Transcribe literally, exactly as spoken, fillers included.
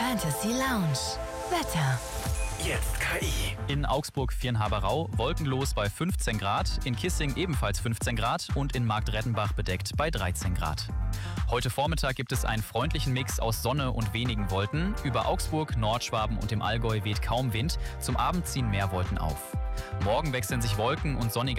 Fantasy Lounge. Wetter. Jetzt K I. In Augsburg Viernhaberau wolkenlos bei fünfzehn Grad, in Kissing ebenfalls fünfzehn Grad und in Marktreddenbach bedeckt bei dreizehn Grad. Heute Vormittag gibt es einen freundlichen Mix aus Sonne und wenigen Wolken. Über Augsburg, Nordschwaben und dem Allgäu weht kaum Wind. Zum Abend ziehen mehr Wolken auf. Morgen wechseln sich Wolken und sonnige